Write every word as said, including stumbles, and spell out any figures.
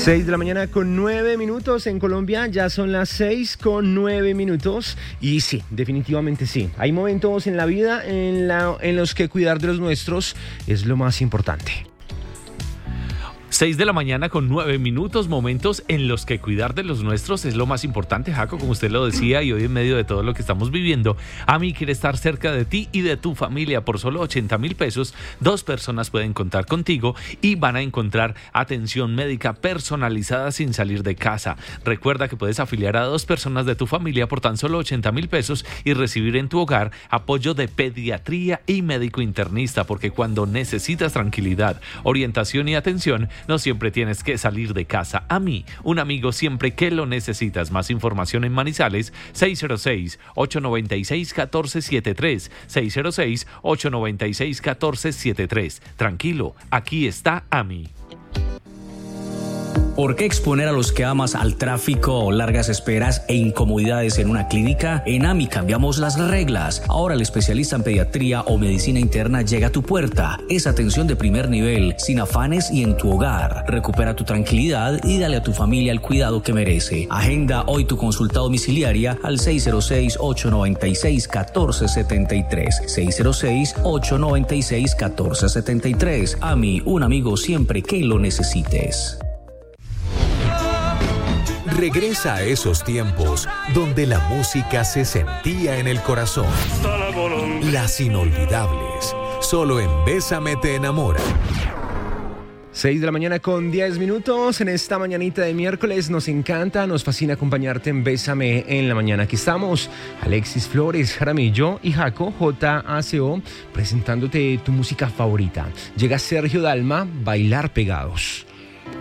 seis de la mañana con nueve minutos en Colombia, ya son las seis con nueve minutos y sí, definitivamente sí. Hay momentos en la vida en, la, en los que cuidar de los nuestros es lo más importante. seis de la mañana con nueve minutos, momentos en los que cuidar de los nuestros es lo más importante, Jaco, como usted lo decía, y hoy en medio de todo lo que estamos viviendo, AMI quiere estar cerca de ti y de tu familia. Por solo ochenta mil pesos, dos personas pueden contar contigo y van a encontrar atención médica personalizada sin salir de casa. Recuerda que puedes afiliar a dos personas de tu familia por tan solo ochenta mil pesos y recibir en tu hogar apoyo de pediatría y médico internista, porque cuando necesitas tranquilidad, orientación y atención, no siempre tienes que salir de casa. AMI, un amigo siempre que lo necesitas. Más información en Manizales, seis cero seis, ocho nueve seis, uno cuatro siete tres, seis cero seis, ocho nueve seis, uno cuatro siete tres. Tranquilo, aquí está AMI. ¿Por qué exponer a los que amas al tráfico, largas esperas e incomodidades en una clínica? En AMI cambiamos las reglas. Ahora el especialista en pediatría o medicina interna llega a tu puerta. Es atención de primer nivel, sin afanes y en tu hogar. Recupera tu tranquilidad y dale a tu familia el cuidado que merece. Agenda hoy tu consulta domiciliaria al seis cero seis, ocho nueve seis, uno cuatro siete tres. seis cero seis, ocho nueve seis, uno cuatro siete tres. AMI, un amigo siempre que lo necesites. Regresa a esos tiempos donde la música se sentía en el corazón. Las inolvidables, solo en Bésame te enamora. seis de la mañana con diez minutos en esta mañanita de miércoles. Nos encanta, nos fascina acompañarte en Bésame en la mañana. Aquí estamos, Alexis Flores, Jaramillo y Jaco, J A C O, presentándote tu música favorita. Llega Sergio Dalma, Bailar Pegados.